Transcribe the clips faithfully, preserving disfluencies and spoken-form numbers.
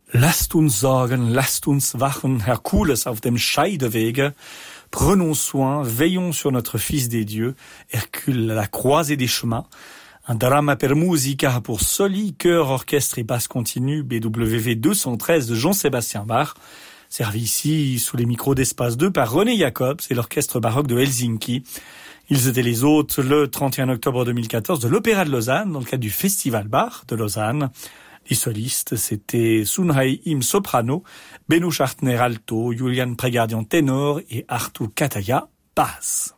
Lasst uns sorgen, lasst uns wachen, Hercules auf dem Scheidewege. Prenons soin, veillons sur notre Fils des dieux, Hercule à la croisée des chemins. Un drama per musica pour soli, chœur, orchestre et basse continue, B W V deux cent treize de Jean-Sébastien Bach, servi ici sous les micros d'Espace deux par René Jacobs et l'orchestre baroque de Helsinki. Ils étaient les hôtes le trente et un octobre deux mille quatorze de l'Opéra de Lausanne dans le cadre du Festival Bach de Lausanne. Les solistes, c'était Sunhei Im soprano, Benno Schartner alto, Julian Pregardian ténor et Arttu Kataja basse.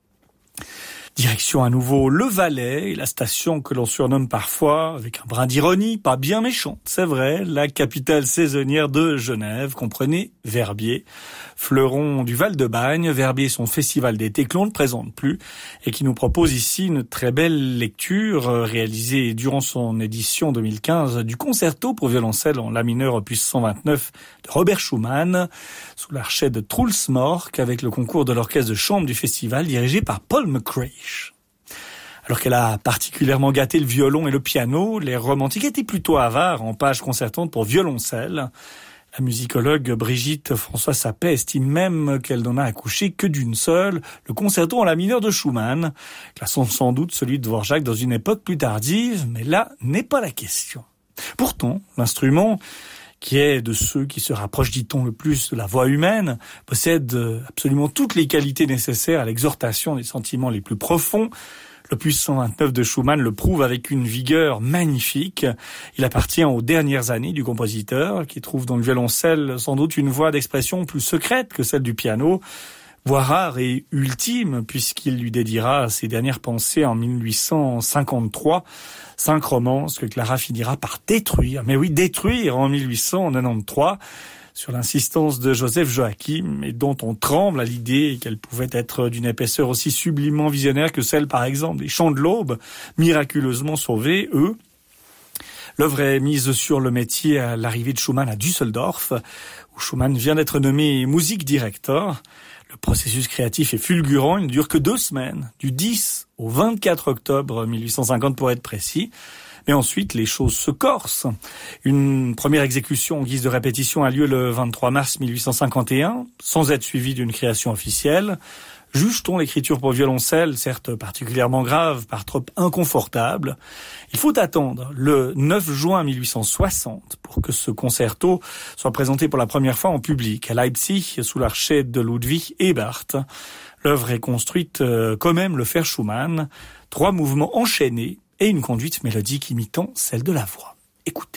Direction à nouveau le Valais, la station que l'on surnomme parfois, avec un brin d'ironie, pas bien méchante, c'est vrai, la capitale saisonnière de Genève, comprenez Verbier. Fleuron du Val-de-Bagne, Verbier, son festival d'été que l'on ne présente plus, et qui nous propose ici une très belle lecture réalisée durant son édition deux mille quinze du concerto pour violoncelle en la mineur opus cent vingt-neuf de Robert Schumann, sous l'archet de Truls Mork, avec le concours de l'orchestre de chambre du festival dirigé par Paul McCraish. Alors qu'elle a particulièrement gâté le violon et le piano, les romantiques étaient plutôt avares en pages concertantes pour violoncelle. La musicologue Brigitte François-Sapet estime même qu'elle n'en a accouché que d'une seule, le concerto en la mineure de Schumann, classant sans doute celui de Dvorak dans une époque plus tardive, mais là n'est pas la question. Pourtant, l'instrument, qui est de ceux qui se rapprochent, dit-on, le plus de la voix humaine, possède absolument toutes les qualités nécessaires à l'exhortation des sentiments les plus profonds. L'opus cent vingt-neuf de Schumann le prouve avec une vigueur magnifique. Il appartient aux dernières années du compositeur, qui trouve dans le violoncelle sans doute une voix d'expression plus secrète que celle du piano, voix rare et ultime, puisqu'il lui dédiera ses dernières pensées en mille huit cent cinquante-trois, cinq romances que Clara finira par détruire, mais oui, détruire en mille huit cent quatre-vingt-treize, sur l'insistance de Joseph Joachim, et dont on tremble à l'idée qu'elle pouvait être d'une épaisseur aussi sublimement visionnaire que celle, par exemple, des Chants de l'Aube, miraculeusement sauvés, eux. L'œuvre est mise sur le métier à l'arrivée de Schumann à Düsseldorf, où Schumann vient d'être nommé Musikdirektor. Le processus créatif est fulgurant, il ne dure que deux semaines, du dix au vingt-quatre octobre mille huit cent cinquante pour être précis. Mais ensuite, les choses se corsent. Une première exécution en guise de répétition a lieu le vingt-trois mars mille huit cent cinquante et un, sans être suivie d'une création officielle. Juge-t-on l'écriture pour violoncelle, certes particulièrement grave, par trop inconfortable? Il faut attendre le neuf juin mille huit cent soixante pour que ce concerto soit présenté pour la première fois en public à Leipzig, sous l'archet de Ludwig Ebert. L'œuvre est construite euh, comme aime le faire Schumann, trois mouvements enchaînés, et une conduite mélodique imitant celle de la voix. Écoutez.